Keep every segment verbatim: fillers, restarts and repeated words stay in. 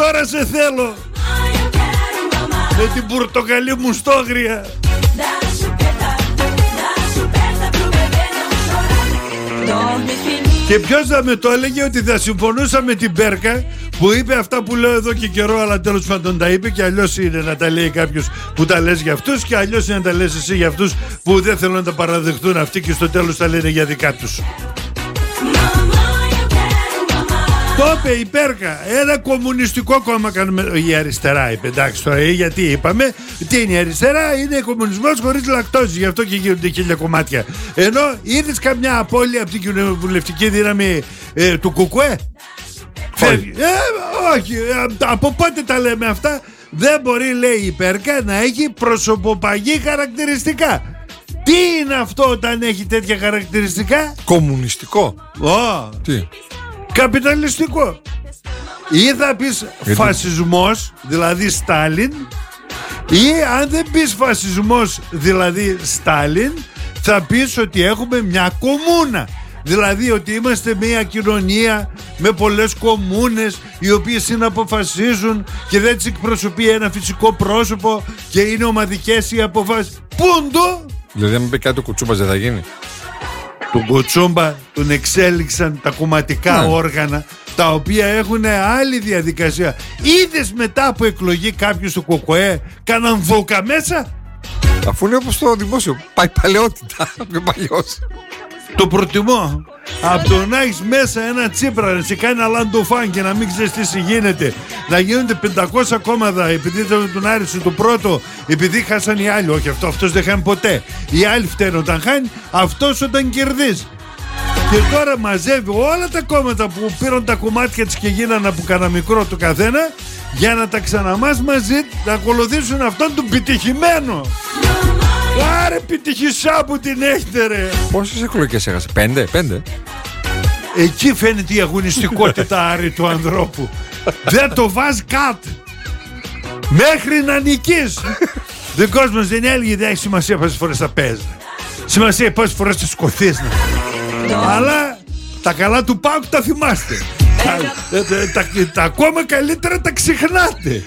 τώρα σε θέλω. Με την πορτοκαλί μου στόγρια. Και ποιος θα με το έλεγε ότι θα συμφωνούσα με την Μπέρκα που είπε αυτά που λέω εδώ και καιρό, αλλά τέλος πάντων τα είπε. Και αλλιώς είναι να τα λέει κάποιος που τα λες για αυτούς, και αλλιώς είναι να τα λες εσύ για αυτούς που δεν θέλουν να τα παραδεχτούν αυτοί και στο τέλος τα λένε για δικά τους. Το είπε η Μπέρκα, ένα κομμουνιστικό κόμμα κάνουμε. Η αριστερά είπε, εντάξει τώρα, γιατί είπαμε, τι είναι η αριστερά, είναι κομμουνισμός χωρίς λακτόζη, γι' αυτό και γίνονται χίλια κομμάτια. Ενώ είδες καμιά απώλεια από την κοινοβουλευτική δύναμη ε, του Κουκουέ? Όχι. Ε, όχι, από πότε τα λέμε αυτά? Δεν μπορεί, λέει η Μπέρκα, να έχει προσωποπαγή χαρακτηριστικά. Τι είναι αυτό όταν έχει τέτοια χαρακτηριστικά? Κομμουνιστικό. Oh. Τι? Καπιταλιστικό. Ή θα πεις γιατί? Φασισμός, δηλαδή Στάλιν. Ή αν δεν πεις φασισμός, δηλαδή Στάλιν, θα πεις ότι έχουμε μια κομμούνα. Δηλαδή ότι είμαστε μια κοινωνία με πολλές κομμούνες, οι οποίες συναποφασίζουν και δεν τις εκπροσωπεί ένα φυσικό πρόσωπο και είναι ομαδικές οι αποφάσεις. Πούντο! Δηλαδή αν πει κάτι ο Κουτσούμπας δεν θα γίνει? Τον Κουτσούμπα τον εξέλιξαν τα κομματικά ναι. όργανα, τα οποία έχουν άλλη διαδικασία. Είδες μετά από εκλογή κάποιους του ΚΚΕ κάναν βόκα μέσα? Αφού είναι όπως το δημόσιο, πάει παλαιότητα, πιο παλιός. Το προτιμώ από το να έχεις μέσα ένα Τσίπρα να σε κάνει ένα λαντοφάν και να μην ξέρεις τι γίνεται, να γίνονται πεντακόσια κόμματα επειδή τον άρισε το πρώτο, επειδή χάσαν οι άλλοι. Όχι, αυτό, αυτός δεν χάνει ποτέ. Οι άλλοι φταίνουν όταν χάνει, αυτός όταν κερδίζει. Και τώρα μαζεύει όλα τα κόμματα που πήραν τα κομμάτια της και γίνανε από κανένα μικρό το καθένα, για να τα ξαναμάς μαζί να ακολουθήσουν αυτόν τον πετυχημένο. Άρε επιτυχησά που την έχετε ρε. Πόσες εκλογές έχασε? Πέντε, πέντε. Εκεί φαίνεται η αγωνιστικότητα άρη του ανθρώπου. Δεν το βάζει κάτω μέχρι να νικείς. Δικός μας δεν έλεγε δεν έχει σημασία πόσες φορές θα παίζει, σημασία πόσες φορές θα σκοθείς. Αλλά τα καλά του Πάουκ τα θυμάστε. τα, τα, τα, τα ακόμα καλύτερα τα ξεχνάτε.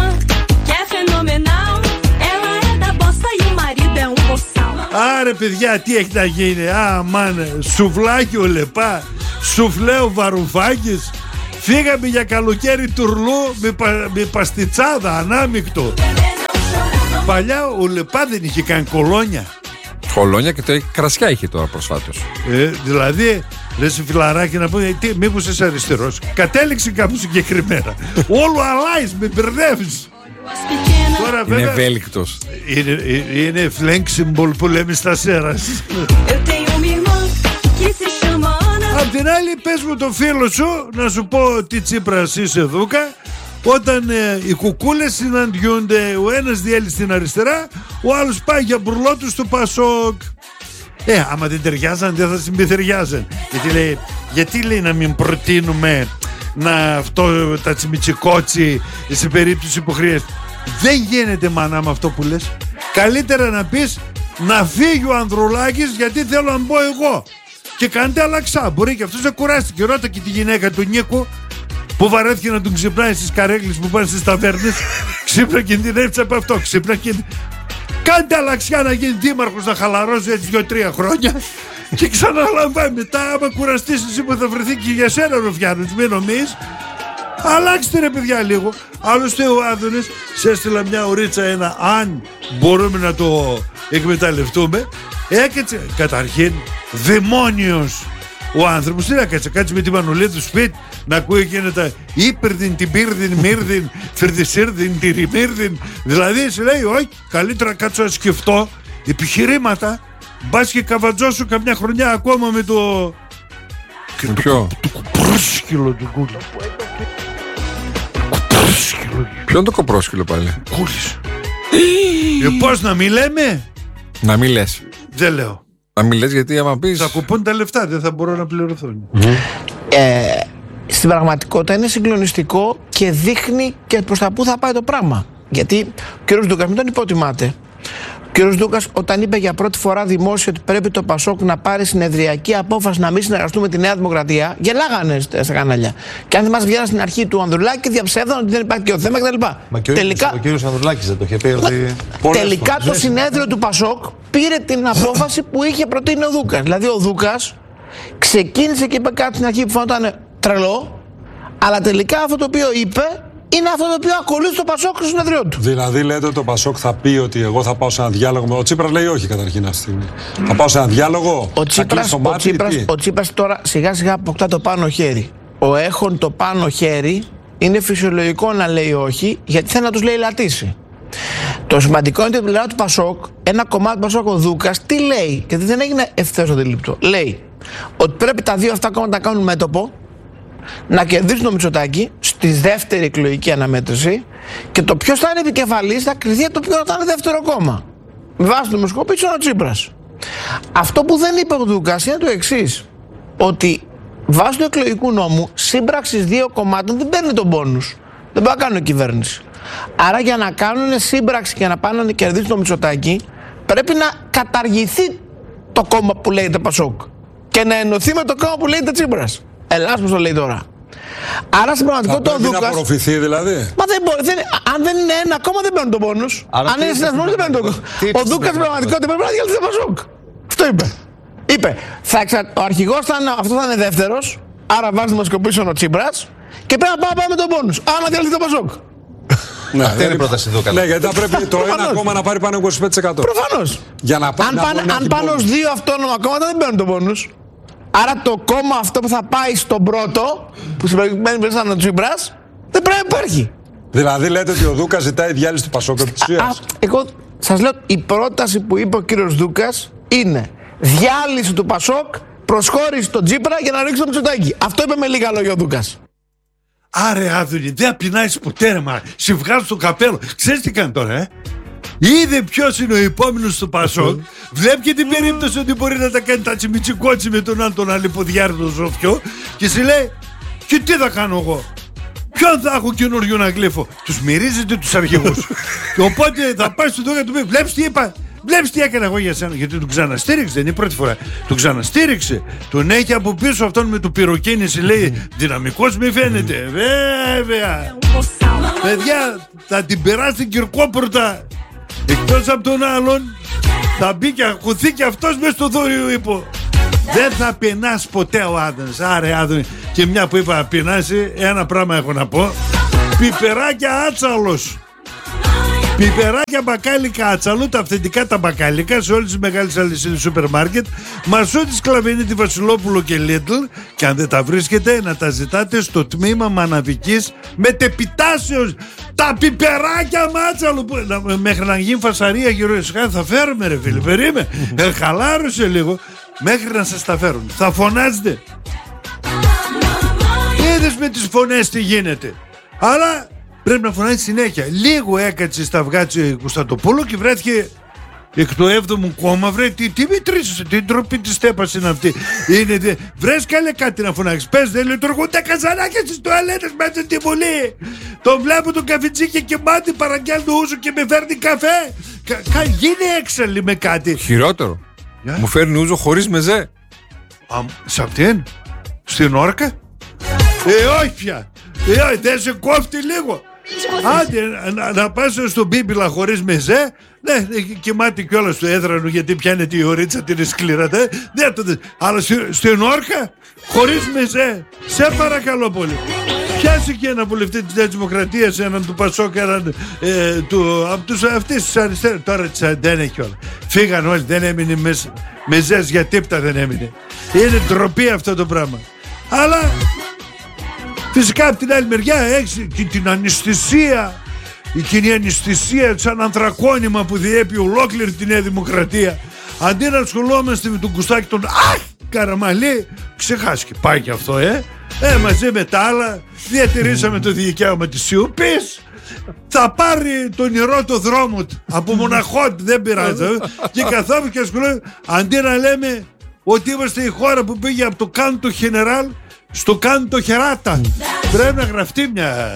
Άρε παιδιά, τι έχει να γίνει? Α, μάνε, σουβλάκι ο Λεπά, σουφλέ ο Βαρουφάκης. Φύγαμε για καλοκαίρι τουρλού με, πα, με παστιτσάδα, ανάμεικτο. Παλιά ο Λεπά δεν είχε καν κολόνια. Κολόνια και το έχει, κρασιά είχε τώρα προσφάτως. Ε, δηλαδή, λες φιλαράκι να πούμε, τι, μήπως είσαι αριστερός? Κατέληξε κάπου συγκεκριμένα. Όλο αλλάζεις, με μπερδεύεις. Τώρα, είναι βέβαια, ευέλικτος. Είναι, είναι flexible που λέμε στα Σέρας. Απ' την άλλη πες μου το φίλο σου, να σου πω τι Τσίπρας είσαι Δούκα. Όταν ε, οι κουκούλες συναντιούνται, ο ένας διέλυει στην αριστερά, ο άλλος πάει για μπουρλό στο Πασόκ. Ε, άμα δεν ταιριάζαν δεν θα συμπεθαιριάζαν. Γιατί λέει, γιατί λέει να μην προτείνουμε να αυτό τα τσιμιτσικότσι σε περίπτωση που χρειάζεται? Δεν γίνεται μάνα με αυτό που λες. Καλύτερα να πεις να φύγει ο Ανδρουλάκης γιατί θέλω να μπω εγώ. Και κάντε αλλαξά. Μπορεί και αυτός να κουράστηκε. Ρώτα και τη γυναίκα του Νίκου που βαρέθηκε να τον ξυπνάει στις καρέκλες που πάνε στις ταβέρνες. Ξύπνα κινδυνεύτησε από αυτό. Ξύπνα κινδυνεύτησε. Κάντε αλλαξιά να γίνει δήμαρχος, να χαλαρώσει έτσι δύο-τρία χρόνια. Και ξαναλαμβάνει μετά. Άμα κουραστείς εσύ που θα βρεθεί και για σένα Ρουφιάνος, μην νομίζεις. Αλλάξτε ρε παιδιά λίγο. Άλλωστε ο Άδωνης σε έστειλα μια ωρίτσα ένα αν μπορούμε να το εκμεταλλευτούμε. Έκατσε καταρχήν δαιμόνιος ο άνθρωπος. Τι να κάτσε, κάτσε με τη μανουλή του σπίτι να ακούει εκείνα τα ύπερδιν, την πύρδιν, μύρδιν, φερδισίρδιν, τυριμύρδιν. Δηλαδή σου λέει όχι, καλύτερα κάτσω να σκεφτώ επιχειρήματα. Μπας και καβατζώσου καμιά χρονιά ακόμα με το... Με ποιο? Το κουπρόσκυλο του Κούλη. Ποιο είναι το κοπρόσκυλο πάλι? Κούλης. ε, Πώς να μην λέμε? Να μην λες. Δεν λέω. Να μην λες γιατί άμα πεις θα κουπούν τα λεφτά, δεν θα μπορώ να πληρωθούν. ε, Στην πραγματικότητα είναι συγκλονιστικό και δείχνει και προς τα πού θα πάει το πράγμα. Γιατί ο κ. Ντουκας μην τον υποτιμάται. Ο κύριος Δούκας, όταν είπε για πρώτη φορά δημόσια ότι πρέπει το Πασόκ να πάρει συνεδριακή απόφαση να μην συνεργαστούμε με τη Νέα Δημοκρατία, γελάγανε στα κανάλια. Και αν δεν μας βγαίναν στην αρχή του Ανδρουλάκη, διαψεύδαν ότι δεν υπάρχει και ο θέμα κτλ. Μα και ο, τελικά... ο κύριος Ανδρουλάκης δεν το είχε πει ότι. Τελικά το συνέδριο του Πασόκ πήρε την απόφαση που είχε προτείνει ο Δούκας. Δηλαδή ο Δούκας ξεκίνησε και είπε κάτι στην αρχή που φαίνονταν τρελό, αλλά τελικά αυτό το οποίο είπε είναι αυτό το οποίο ακολούθησε το Πασόκ στο συνεδριό του. Δηλαδή, λέτε ότι το Πασόκ θα πει ότι εγώ θα πάω σε ένα διάλογο. Ο Τσίπρας λέει όχι καταρχήν αυτή τη στιγμή. Θα πάω σε ένα διάλογο. Ο Τσίπρας, ο Τσίπρας, ο Τσίπρας τώρα σιγά σιγά αποκτά το πάνω χέρι. Ο έχων το πάνω χέρι είναι φυσιολογικό να λέει όχι, γιατί θέλει να τους λέει λατήσει. Το σημαντικό είναι ότι από την πλευρά του Πασόκ, ένα κομμάτι του Πασόκ, ο Δούκας, τι λέει, γιατί δεν έγινε ευθέως αντιληπτό. Λέει ότι πρέπει τα δύο αυτά κόμματα να κάνουν μέτωπο, να κερδίσουν το Μητσοτάκη στη δεύτερη εκλογική αναμέτρηση και το ποιος θα είναι επικεφαλής θα κριθεί από το ποιο θα είναι δεύτερο κόμμα. Με βάση το δημοσκόπηση ο Τσίπρας. Αυτό που δεν είπε ο Δούκας είναι το εξής, ότι βάσει του εκλογικού νόμου σύμπραξη δύο κομμάτων δεν παίρνει τον πόνους. Δεν μπορεί να κάνουν κυβέρνηση. Άρα για να κάνουν σύμπραξη και να πάνε να κερδίσουν το Μητσοτάκη πρέπει να καταργηθεί το κόμμα που λέγεται Πασόκ και να ενωθεί με το κόμμα που λέγεται Τσίπρας. Ελλάς πως το λέει τώρα. Άρα στην πραγματικότητα ο Δούκας. Να απορροφηθεί δηλαδή. Μα δεν μπορεί. Δεν, αν δεν είναι ένα κόμμα δεν παίρνει τον πόνους. Αν είναι συνασμό δεν παίρνει τον κόμμα. Ο Δούκας στην πραγματικότητα πρέπει να διαλύσει το Πασόκ. Αυτό είπε. Είπε. Θα εξα... Ο αρχηγός θα είναι... αυτό θα είναι δεύτερος. Άρα βάζει δημοσκοπήσεων ο Τσίπρας. Και πρέπει να πάμε με τον πόνους. Άρα να διαλύσει το Πασόκ. Ναι, αυτή είναι η πρόταση Δούκα. Ναι, γιατί θα πρέπει το ένα κόμμα να πάρει πάνω είκοσι πέντε τοις εκατό. Προφανώς. Για να αν πάνε, αν πάνε ως δύο αυτόνομα κόμματα δεν παίρνουν τον πόνους. Άρα το κόμμα αυτό που θα πάει στον πρώτο, που συμπεριλαμβάνει μέσα ο Τσίπρας, δεν πρέπει να υπάρχει. Δηλαδή λέτε ότι ο Δούκας ζητάει διάλυση του Πασόκ επί της ουσίας. Εγώ σας λέω, η πρόταση που είπε ο κύριος Δούκας είναι διάλυση του Πασόκ, προσχώρηση στον Τσίπρα για να ρίξει το Μητσοτάκη. Αυτό είπε με λίγα λόγια ο Δούκας. Άρε Άδωνη, δεν πεινάεις ποτέ ρε μα. Σε βγάζω το καπέλο. Ξέρεις τι κάνει τώρα, ε? Είδε ποιος είναι ο επόμενος στο Πασόκ. Βλέπει και την περίπτωση ότι μπορεί να τα κάνει τα τσιμιτσικότσι με τον άλλον τον αλιποδιάρη τον Ζωφιό. Και σε λέει, και τι θα κάνω εγώ? Ποιον θα έχω καινούριο να γλύφω? Τους μυρίζετε τους αρχηγούς. Και οπότε θα πάει στον Δούκα και του πει, βλέπεις τι είπα? Βλέπεις τι έκανα εγώ για σένα? Γιατί τον ξαναστήριξε, δεν είναι η πρώτη φορά. Τον ξαναστήριξε. Τον έχει από πίσω αυτόν με το πυροκίνηση. Λέει, δυναμικός μη φαίνεται. Βέβαια. Παιδιά, θα την περάσει την Κυρκόπορτα. Εκτός από τον άλλον, θα μπει και ακουθεί και αυτός μες στο δώριο ύπο. Δεν θα πεινάς ποτέ ο Άδωνης. Άρε Άδωνη. Και μια που είπα να πεινάσει, ένα πράγμα έχω να πω. Πιπεράκια άτσαλος. Πιπεράκια μπακάλικα άτσαλο, τα αυθεντικά τα μπακάλικα σε όλες τις μεγάλες αλυσίδες σούπερ μάρκετ. Μαρσούτη Σκλαβινίτη, Βασιλόπουλο και Λίτλ. Και αν δεν τα βρίσκετε, να τα ζητάτε στο τμήμα μαναβικής μετεπιτάσεως. Τα πιπεράκια μάτσαλο που, να, μέχρι να γίνει φασαρία γύρω εσχά θα φέρουμε ρε φίλε. Περίμε. Ε, χαλάρωσε λίγο. Μέχρι να σας τα φέρουν. Θα φωνάζετε. Είδες με τις φωνές τι γίνεται. Αλλά πρέπει να φωνάζει συνέχεια. Λίγο έκατσε στα αυγά της Κωνσταντοπούλου και βρέθηκε εκ του έβδομου κόμμα. Βρε, τι, τι μητρήσεσαι, τι ντροπή της τέπας είναι αυτή. Είναι, βρες καλέ κάτι να φωνάξεις. Πες, δεν λειτουργούν τα καζανάκια στις τουαλέτες μέσα στη Βουλή. Τον βλέπω τον καφιτσί και μάτι παραγγέλνει το ούζο και με φέρνει καφέ. Κα, κα, γίνει έξαλλη με κάτι. Χειρότερο. Yeah. Μου φέρνει ούζο χωρίς μεζέ. Α, σε αυτήν, στην όρκα. Ε, όχι πια. Ε, όχι, δεν σε κόφτει λίγο. Άντε, να, να πας στον Μπίμπιλα χωρίς μεζέ. Ναι, κοιμάται κιόλας στο έδρανο γιατί πιάνεται η ωρίτσα την σκληρατέ. Δεν το δες. Αλλά στη, στην όρκα, χωρίς μεζέ. Σε παρακαλώ πολύ. Πιάσε και ένα βουλευτή της Νέας Δημοκρατίας, έναν του Πασόκ, έναν ε, του, από τους αυτές τις αριστερές. Τώρα δεν έχει όλα. Φύγαν όλοι, δεν έμεινε μες, μεζές για τίποτα δεν έμεινε. Είναι ντροπή αυτό το πράγμα. Αλλά φυσικά από την άλλη μεριά έχει και την αναισθησία, η κοινή αναισθησία σαν ανθρακόνημα που διέπει ολόκληρη τη Νέα Δημοκρατία. Αντί να ασχολούμαστε με τον Κουστάκη τον αχ Καραμαλή, ξεχάστηκε. Πάει και αυτό, ε. Ε, μαζί με τα άλλα διατηρήσαμε το δικαίωμα της σιωπής. Θα πάρει τον ιερό το δρόμο του από μοναχό του, δεν πειράζει. Και καθόμαστε και ασχολούμαστε. Αντί να λέμε ότι είμαστε η χώρα που πήγε από το Κάντο Χενεράλ στο Κάντο Χεράτα. Πρέπει να γραφτεί μια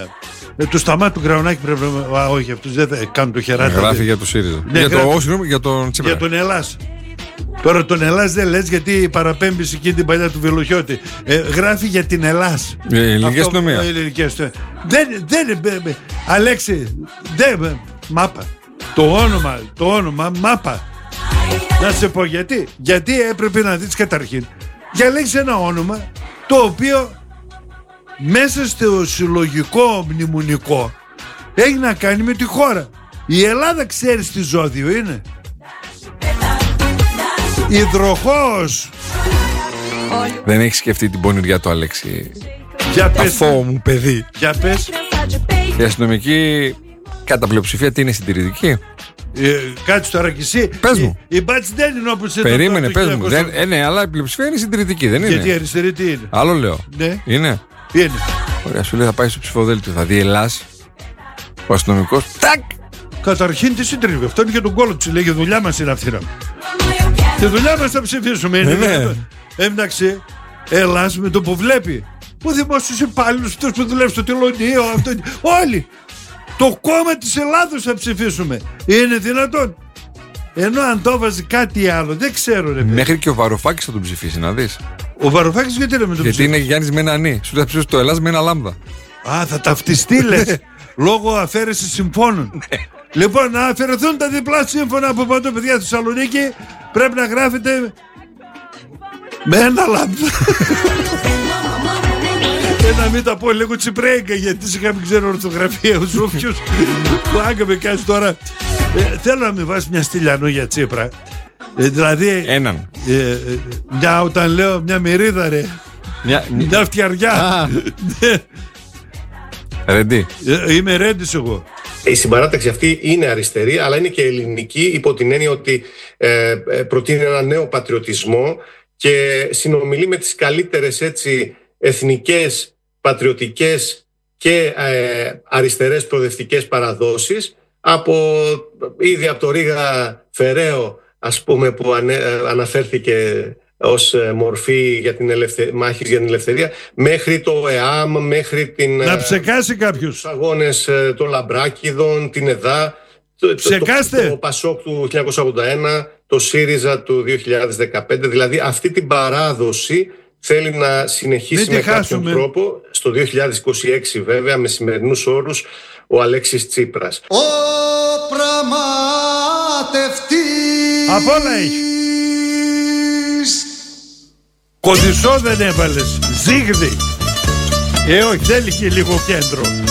Ε, του Σταμάτη του Γκραουνάκη πρέπει να. Α, όχι, αυτούς δεν θα κάνουν το χεράτι. Γράφει για το ΣΥΡΙΖΑ. Ναι, για, γράφει. το, όχι, για τον Τσίπρα. Για τον Ελλάς. Τώρα τον Ελλάς δεν λες γιατί παραπέμπεις εκεί την παλιά του Βελουχιώτη. Ε, γράφει για την Ελλάς. Η ελληνική Αυτό, αστυνομία. η ελληνική αστυνομία. Δεν, δεν, ε, ε, Αλέξη, δεν, ε, μάπα. Το όνομα, το όνομα, μάπα. Να σε πω γιατί. Γιατί έπρεπε να δεις καταρχήν. Διαλέξεις ένα όνομα το οποίο μέσα στο συλλογικό μνημονικό έχει να κάνει με τη χώρα. Η Ελλάδα ξέρεις τι ζώδιο είναι. Υδροχόος. Δεν έχει σκεφτεί την πονηριά του Αλέξη. Για πες. Αθώο μου παιδί. Για πες. Η αστυνομική κατά πλειοψηφία τι είναι συντηρητική. Ε, κάτσε τώρα κι εσύ. Πες μου. Η, η μπάτση δεν είναι όπως ήταν. Περίμενε, το πες μου. χίλια Δεν, ε, ναι, αλλά η πλειοψηφία είναι συντηρητική, δεν είναι. Γιατί η αριστερή τι είναι. Άλλο λέω. Ναι. Είναι. Είναι. Ωραία, σου λέει θα πάει στο ψηφοδέλτιο. Θα δει Ελλάς. Ο αστυνομικός. Τάκ! Καταρχήν τι συντρίβει. Αυτό είναι για τον κόλλο του. Λέει η δουλειά μας είναι αυτή. Τη δουλειά μας θα ψηφίσουμε. Είναι ναι. δυνατόν. Εντάξει, Ελλάς με το που βλέπει. Ο δημόσιος υπάλληλος, αυτός που δουλεύει στο τελωνίο, αυτό. Όλοι. Το κόμμα της Ελλάδος θα ψηφίσουμε. Είναι δυνατόν. Ενώ αν το βάζει κάτι άλλο, δεν ξέρω ρε. Μέχρι και ο Βαρουφάκης θα τον ψηφίσει, να δεις. Ο Βαρουφάκης γιατί είναι με τον Γιατί ψηφίσει. είναι Γιάννης με ένα νι. Σου θα ψηφίσει το Ελλάς με ένα λάμδα. Α, θα ταυτιστεί λες. Λόγω αφαίρεση συμφώνων. Λοιπόν, να αφαιρεθούν τα διπλά σύμφωνα από παντού, παιδιά, στη Θεσσαλονίκη. Πρέπει να γράφετε με ένα λάμδα. Και να μην τα πω λίγο τσιπρέγκα, γιατί σιγά μην ξέρω ορθογραφία ο Ζούφιος. Που άγκα με κάνεις τώρα. Ε, θέλω να με βάζει μια στυλιανό για Τσίπρα. Ε, δηλαδή. Έναν. Ε, ε, μια, όταν λέω μια μερίδα, ρε. Μια, Μια φτιαριά. Ρεντί. Ε, είμαι ρέντης εγώ. Η συμπαράταξη αυτή είναι αριστερή, αλλά είναι και ελληνική, υπό την έννοια ότι ε, προτείνει ένα νέο πατριωτισμό και συνομιλεί με τις καλύτερες έτσι, εθνικές, πατριωτικές και ε, αριστερές προοδευτικές παραδόσεις, από, ήδη από το Ρίγα Φεραίο, ας πούμε, που ανε, αναφέρθηκε ως μορφή για την ελευθε... μάχης για την ελευθερία, μέχρι το ΕΑΜ, μέχρι την... Να ψεκάσει κάποιος. Τους αγώνες των Λαμπράκηδων, την ΕΔΑ, Ψεκάστε. το, το, το ΠΑΣΟΚ του χίλια εννιακόσια ογδόντα ένα, το ΣΥΡΙΖΑ του δύο χιλιάδες δεκαπέντε. Δηλαδή αυτή την παράδοση θέλει να συνεχίσει με κάποιον τρόπο. Στο δύο χιλιάδες είκοσι έξι βέβαια, με σημερινούς όρους, ο Αλέξης Τσίπρας. Ο πραγματευτής. Από όλα έχει. Κοντισό δεν έβαλες. Ζήγδι. Ε όχι, θέλει και λίγο κέντρο.